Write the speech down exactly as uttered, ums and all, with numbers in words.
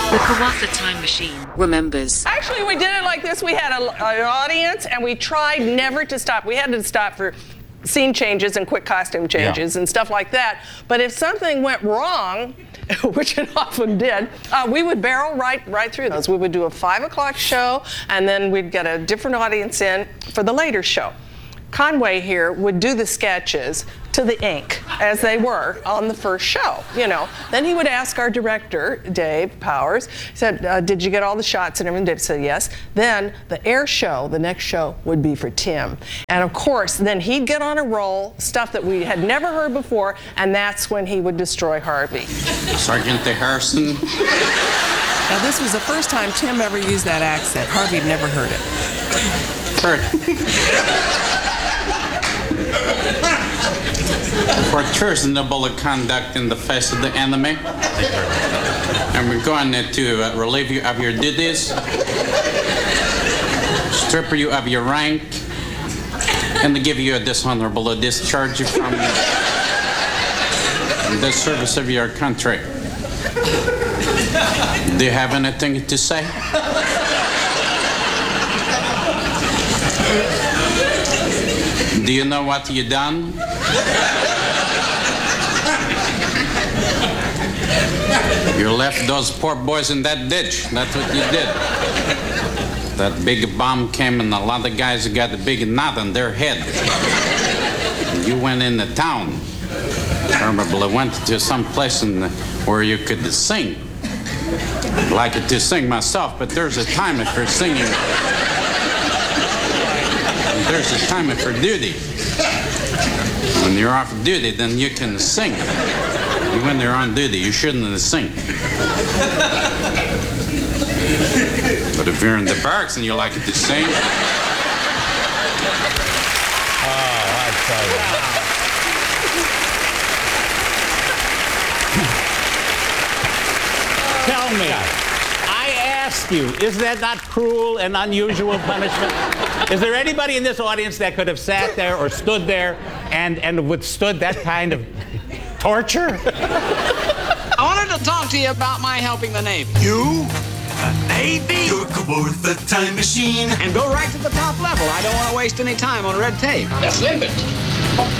The Kawatha Time Machine remembers. Actually, we did it like this. We had a, an audience, and we tried never to stop. We had to stop for scene changes and quick costume changes yeah. and stuff like that. But if something went wrong, which it often did, uh, we would barrel right right through those. We would do a five o'clock show, and then we'd get a different audience in for the later show. Conway here would do the sketches to the ink as they were on the first show, you know. Then he would ask our director, Dave Powers, he said, uh, did you get all the shots and everything? Dave said yes. Then the air show, the next show, would be for Tim. And of course, then he'd get on a roll, stuff that we had never heard before, and that's when he would destroy Harvey. Sergeant Harrison. Now this was the first time Tim ever used that accent. Harvey had never heard it. Heard. For treasonable conduct in the face of the enemy. And we're going to uh, relieve you of your duties, strip you of your rank, and to give you a dishonorable discharge from the service of your country. Do you have anything to say? Do you know what you done? You left those poor boys in that ditch. That's what you did. That big bomb came and a lot of guys got a big knot on their head. You went into town. Probably went to some place in the, where you could sing. I'd like it to sing myself, but there's a time for singing. There's a time for duty. When you're off duty, then you can sing. When you're on duty, you shouldn't sing. But if you're in the barracks and you like it to sing. Oh, I tell you. Tell me, I ask you, is that not cruel and unusual punishment? Is there anybody in this audience that could have sat there or stood there and, and withstood that kind of torture? I wanted to talk to you about my helping the Navy. You? The Navy? You're Kawatha Time Machine. And go right to the top level. I don't want to waste any time on red tape. That's limit.